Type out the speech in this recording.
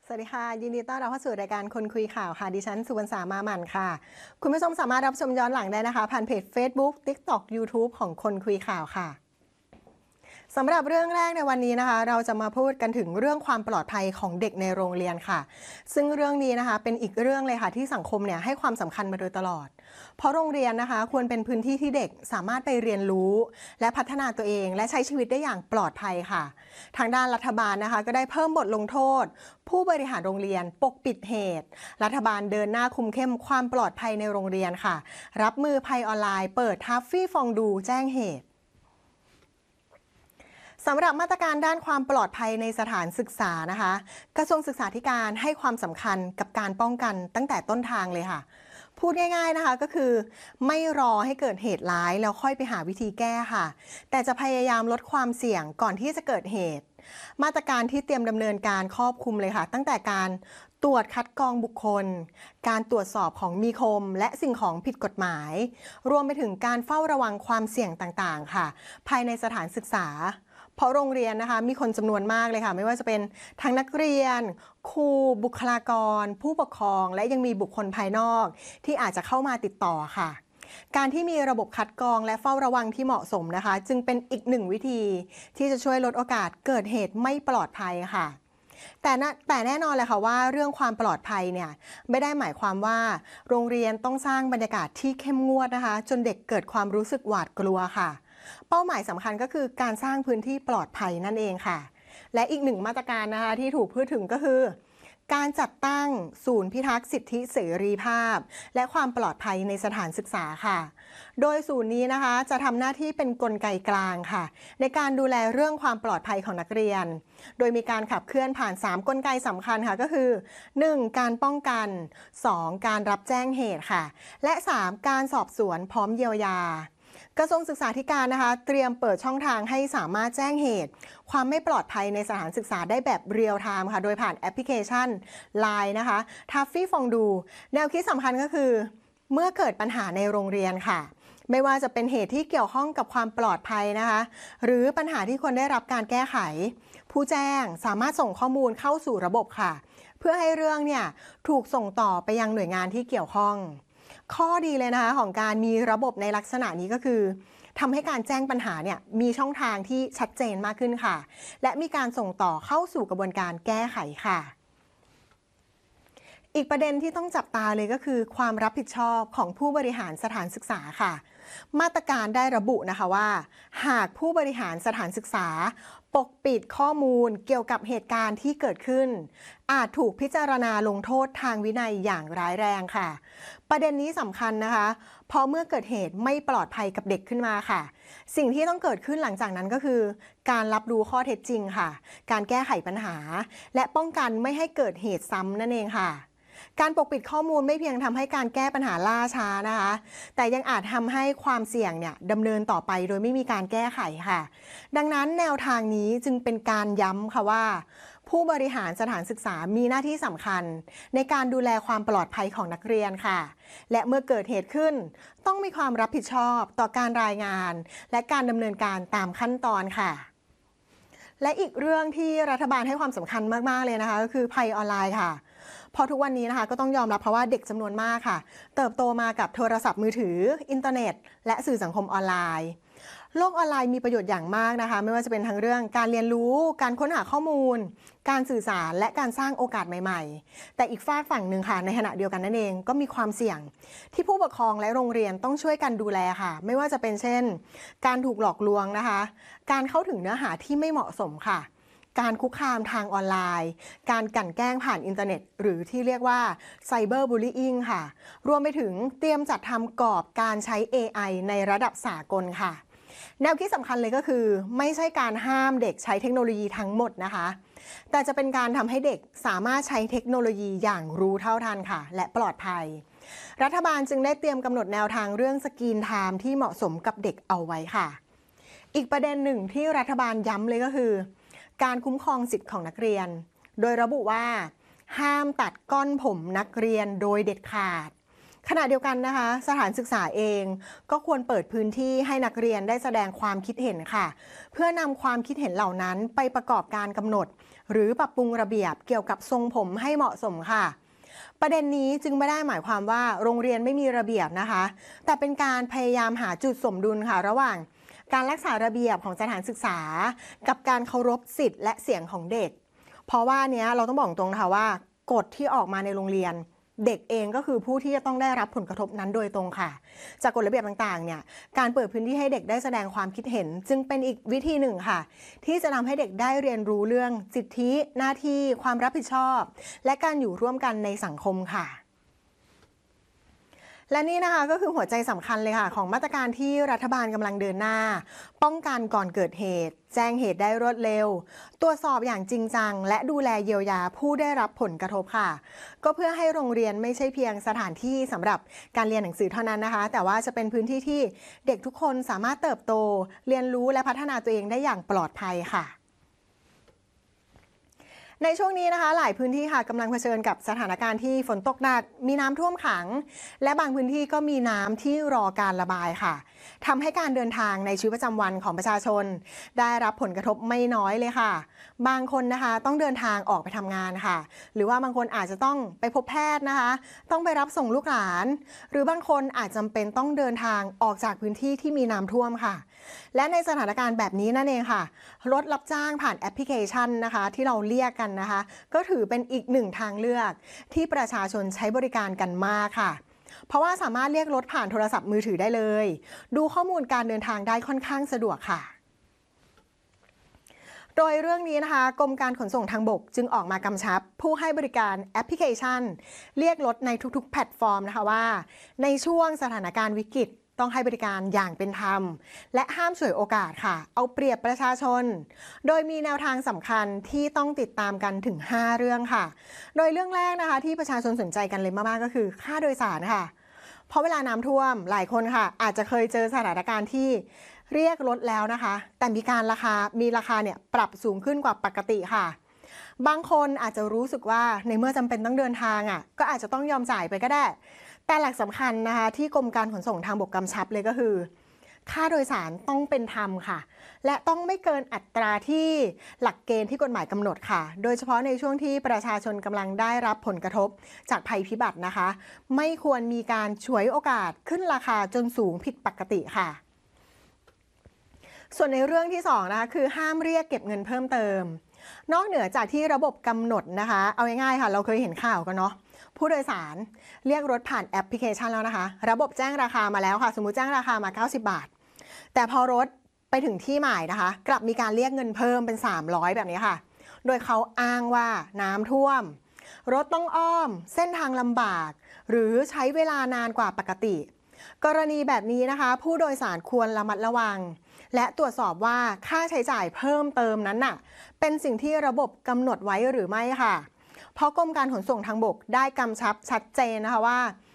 สวัสดีค่ะยินดีต้อนรับเข้าสู่รายการคนคุยข่าวค่ะดิฉันสุวรรณสามาหมั่นค่ะคุณผู้ชมสามารถรับชมย้อนหลังได้นะคะผ่านเพจ Facebook TikTok YouTube ของคนคุยข่าวค่ะสำหรับเรื่องแรกในวันนี้นะคะเราจะมาพูดกันถึงเรื่องความปลอดภัยของเด็กในโรงเรียนค่ะซึ่งเรื่องนี้นะคะเป็นอีกเรื่องเลยค่ะที่สังคมเนี่ยให้ความสำคัญมาโดยตลอดเพราะโรงเรียนนะคะควรเป็นพื้นที่ที่เด็กสามารถไปเรียนรู้และพัฒนาตัวเองและใช้ชีวิตได้อย่างปลอดภัยค่ะทางด้านรัฐบาลนะคะก็ได้เพิ่มบทลงโทษผู้บริหารโรงเรียนปกปิดเหตุรัฐบาลเดินหน้าคุมเข้มความปลอดภัยในโรงเรียนค่ะรับมือภัยออนไลน์เปิดทัฟฟี่ฟองดูแจ้งเหตุสำหรับมาตรการด้านความปลอดภัยในสถานศึกษานะคะกระทรวงศึกษาธิการให้ความสำคัญกับการป้องกันตั้งแต่ต้นทางเลยค่ะพูดง่ายๆนะคะก็คือไม่รอให้เกิดเหตุร้ายแล้วค่อยไปหาวิธีแก้ค่ะแต่จะพยายามลดความเสี่ยงก่อนที่จะเกิดเหตุมาตรการที่เตรียมดำเนินการครอบคลุมเลยค่ะตั้งแต่การตรวจคัดกรองบุคคลการตรวจสอบของมีคมและสิ่งของผิดกฎหมายรวมไปถึงการเฝ้าระวังความเสี่ยงต่างๆค่ะภายในสถานศึกษาเพราะโรงเรียนนะคะมีคนจำนวนมากเลยค่ะไม่ว่าจะเป็นทั้งนักเรียนครูบุคลากรผู้ปกครองและยังมีบุคคลภายนอกที่อาจจะเข้ามาติดต่อค่ะการที่มีระบบคัดกรองและเฝ้าระวังที่เหมาะสมนะคะจึงเป็นอีกหนึ่งวิธีที่จะช่วยลดโอกาสเกิดเหตุไม่ปลอดภัยค่ะแต่แน่นอนเลยค่ะว่าเรื่องความปลอดภัยเนี่ยไม่ได้หมายความว่าโรงเรียนต้องสร้างบรรยากาศที่เข้มงวดนะคะจนเด็กเกิดความรู้สึกหวาดกลัวค่ะเป้าหมายสำคัญก็คือการสร้างพื้นที่ปลอดภัยนั่นเองค่ะและอีกหนึ่งมาตรการนะคะที่ถูกพูดถึงก็คือการจัดตั้งศูนย์พิทักษ์สิทธิเสรีภาพและความปลอดภัยในสถานศึกษาค่ะโดยศูนย์นี้นะคะจะทำหน้าที่เป็นกลไกกลางค่ะในการดูแลเรื่องความปลอดภัยของนักเรียนโดยมีการขับเคลื่อนผ่าน3กลไกสำคัญค่ะก็คือ 1. การป้องกัน 2. การรับแจ้งเหตุค่ะและ 3. การสอบสวนพร้อมเยียวยากระทรวงศึกษาธิการนะคะเตรียมเปิดช่องทางให้สามารถแจ้งเหตุความไม่ปลอดภัยในสถานศึกษาได้แบบเรียลไทม์ค่ะโดยผ่านแอปพลิเคชัน LINE นะคะทัฟฟี่ฟองดูแนวคิดสำคัญก็คือเมื่อเกิดปัญหาในโรงเรียนค่ะไม่ว่าจะเป็นเหตุที่เกี่ยวข้องกับความปลอดภัยนะคะหรือปัญหาที่ควรได้รับการแก้ไขผู้แจ้งสามารถส่งข้อมูลเข้าสู่ระบบค่ะเพื่อให้เรื่องเนี่ยถูกส่งต่อไปยังหน่วยงานที่เกี่ยวข้องข้อดีเลยนะคะของการมีระบบในลักษณะนี้ก็คือทำให้การแจ้งปัญหาเนี่ยมีช่องทางที่ชัดเจนมากขึ้นค่ะและมีการส่งต่อเข้าสู่กระบวนการแก้ไขค่ะอีกประเด็นที่ต้องจับตาเลยก็คือความรับผิดชอบของผู้บริหารสถานศึกษาค่ะมาตรการได้ระบุนะคะว่าหากผู้บริหารสถานศึกษาปกปิดข้อมูลเกี่ยวกับเหตุการณ์ที่เกิดขึ้นอาจถูกพิจารณาลงโทษทางวินัยอย่างร้ายแรงค่ะประเด็นนี้สำคัญนะคะเพราะเมื่อเกิดเหตุไม่ปลอดภัยกับเด็กขึ้นมาค่ะสิ่งที่ต้องเกิดขึ้นหลังจากนั้นก็คือการรับรู้ข้อเท็จจริงค่ะการแก้ไขปัญหาและป้องกันไม่ให้เกิดเหตุซ้ำนั่นเองค่ะการปกปิดข้อมูลไม่เพียงทำให้การแก้ปัญหาล่าช้านะคะแต่ยังอาจทำให้ความเสี่ยงเนี่ยดำเนินต่อไปโดยไม่มีการแก้ไขค่ะดังนั้นแนวทางนี้จึงเป็นการย้ำค่ะว่าผู้บริหารสถานศึกษามีหน้าที่สำคัญในการดูแลความปลอดภัยของนักเรียนค่ะและเมื่อเกิดเหตุขึ้นต้องมีความรับผิดชอบต่อการรายงานและการดำเนินการตามขั้นตอนค่ะและอีกเรื่องที่รัฐบาลให้ความสำคัญมากๆเลยนะคะก็คือภัยออนไลน์ค่ะพอทุกวันนี้นะคะก็ต้องยอมรับเพราะว่าเด็กจำนวนมากค่ะเติบโตมากับโทรศัพท์มือถืออินเทอร์เน็ตและสื่อสังคมออนไลน์โลกออนไลน์มีประโยชน์อย่างมากนะคะไม่ว่าจะเป็นทั้งเรื่องการเรียนรู้การค้นหาข้อมูลการสื่อสารและการสร้างโอกาสใหม่ๆแต่อีกฝากฝั่งหนึ่งค่ะในขณะเดียวกันนั่นเองก็มีความเสี่ยงที่ผู้ปกครองและโรงเรียนต้องช่วยกันดูแลค่ะไม่ว่าจะเป็นเช่นการถูกหลอกลวงนะคะการเข้าถึงเนื้อหาที่ไม่เหมาะสมค่ะการคุกคามทางออนไลน์การกลั่นแกล้งผ่านอินเทอร์เน็ตหรือที่เรียกว่าไซเบอร์บูลลี่ค่ะรวมไปถึงเตรียมจัดทำกรอบการใช้ AI ในระดับสากลค่ะแนวคิดสำคัญเลยก็คือไม่ใช่การห้ามเด็กใช้เทคโนโลยีทั้งหมดนะคะแต่จะเป็นการทำให้เด็กสามารถใช้เทคโนโลยีอย่างรู้เท่าทันค่ะและปลอดภัยรัฐบาลจึงได้เตรียมกำหนดแนวทางเรื่องสกรีนไทม์ที่เหมาะสมกับเด็กเอาไว้ค่ะอีกประเด็นหนึ่งที่รัฐบาลย้ำเลยก็คือการคุ้มครองสิทธิ์ของนักเรียนโดยระบุว่าห้ามตัดก้อนผมนักเรียนโดยเด็ดขาดขณะเดียวกันนะคะสถานศึกษาเองก็ควรเปิดพื้นที่ให้นักเรียนได้แสดงความคิดเห็นค่ะเพื่อนำความคิดเห็นเหล่านั้นไปประกอบการกำหนดหรือปรับปรุงระเบียบเกี่ยวกับทรงผมให้เหมาะสมค่ะประเด็นนี้จึงไม่ได้หมายความว่าโรงเรียนไม่มีระเบียบนะคะแต่เป็นการพยายามหาจุดสมดุลค่ะระหว่างการรักษาระเบียบของสถานศึกษากับการเคารพสิทธิ์และเสียงของเด็กเพราะว่าเนี้ยเราต้องบอกตรงนะคะว่ากฎที่ออกมาในโรงเรียนเด็กเองก็คือผู้ที่จะต้องได้รับผลกระทบนั้นโดยตรงค่ะจากกฎระเบียบต่างๆเนี่ยการเปิดพื้นที่ให้เด็กได้แสดงความคิดเห็นจึงเป็นอีกวิธีหนึ่งค่ะที่จะทำให้เด็กได้เรียนรู้เรื่องสิทธิหน้าที่ความรับผิดชอบและการอยู่ร่วมกันในสังคมค่ะและนี่นะคะก็คือหัวใจสำคัญเลยค่ะของมาตรการที่รัฐบาลกำลังเดินหน้าป้องกันก่อนเกิดเหตุแจ้งเหตุได้รวดเร็วตรวจสอบอย่างจริงจังและดูแลเยียวยาผู้ได้รับผลกระทบค่ะก็เพื่อให้โรงเรียนไม่ใช่เพียงสถานที่สำหรับการเรียนหนังสือเท่านั้นนะคะแต่ว่าจะเป็นพื้นที่ที่เด็กทุกคนสามารถเติบโตเรียนรู้และพัฒนาตัวเองได้อย่างปลอดภัยค่ะในช่วงนี้นะคะหลายพื้นที่ค่ะกำลังเผชิญกับสถานการณ์ที่ฝนตกหนักมีน้ำท่วมขังและบางพื้นที่ก็มีน้ำที่รอการระบายค่ะทำให้การเดินทางในชีวิตประจำวันของประชาชนได้รับผลกระทบไม่น้อยเลยค่ะบางคนนะคะต้องเดินทางออกไปทำงานค่ะหรือว่าบางคนอาจจะต้องไปพบแพทย์นะคะต้องไปรับส่งลูกหลานหรือบางคนอาจจำเป็นต้องเดินทางออกจากพื้นที่ที่มีน้ำท่วมค่ะและในสถานการณ์แบบนี้นั่นเองค่ะรถรับจ้างผ่านแอปพลิเคชันนะคะที่เราเรียกกันนะคะก็ถือเป็นอีกหนึ่งทางเลือกที่ประชาชนใช้บริการกันมากค่ะเพราะว่าสามารถเรียกรถผ่านโทรศัพท์มือถือได้เลยดูข้อมูลการเดินทางได้ค่อนข้างสะดวกค่ะโดยเรื่องนี้นะคะกรมการขนส่งทางบกจึงออกมากำชับผู้ให้บริการแอปพลิเคชันเรียกรถในทุกๆแพลตฟอร์มนะคะว่าในช่วงสถานการณ์วิกฤตต้องให้บริการอย่างเป็นธรรมและห้ามฉวยโอกาสค่ะเอาเปรียบประชาชนโดยมีแนวทางสำคัญที่ต้องติดตามกันถึง5เรื่องค่ะโดยเรื่องแรกนะคะที่ประชาชนสนใจกันเลยมากๆก็คือค่าโดยสารค่ะเพราะเวลาน้ำท่วมหลายคนค่ะอาจจะเคยเจอสถานการณ์ที่เรียกรถแล้วนะคะแต่มีราคาเนี่ยปรับสูงขึ้นกว่าปกติค่ะบางคนอาจจะรู้สึกว่าในเมื่อจำเป็นต้องเดินทางก็อาจจะต้องยอมจ่ายไปก็ได้แต่หลักสำคัญนะคะที่กรมการขนส่งทางบกกำชับเลยก็คือค่าโดยสารต้องเป็นธรรมค่ะและต้องไม่เกินอัตราที่หลักเกณฑ์ที่กฎหมายกำหนดค่ะโดยเฉพาะในช่วงที่ประชาชนกำลังได้รับผลกระทบจากภัยพิบัตินะคะไม่ควรมีการฉวยโอกาสขึ้นราคาจนสูงผิดปกติค่ะส่วนในเรื่องที่2นะคะคือห้ามเรียกเก็บเงินเพิ่มเติมนอกเหนือจากที่ระบบกำหนดนะคะเอาง่ายๆค่ะเราเคยเห็นข่าวกันเนาะผู้โดยสารเรียกรถผ่านแอปพลิเคชันแล้วนะคะระบบแจ้งราคามาแล้วค่ะสมมุติแจ้งราคามา90 บาทแต่พอรถไปถึงที่หมายนะคะกลับมีการเรียกเงินเพิ่มเป็น300แบบนี้ค่ะโดยเขาอ้างว่าน้ำท่วมรถต้องอ้อมเส้นทางลำบากหรือใช้เวลานานกว่าปกติกรณีแบบนี้นะคะผู้โดยสารควรระมัดระวังและตรวจสอบว่าค่าใช้จ่ายเพิ่มเติมนั้นเป็นสิ่งที่ระบบกำหนดไว้หรือไม่ค่ะเพราะกรมการขนส่งทางบกได้กำชับชัดเจนนะคะว่า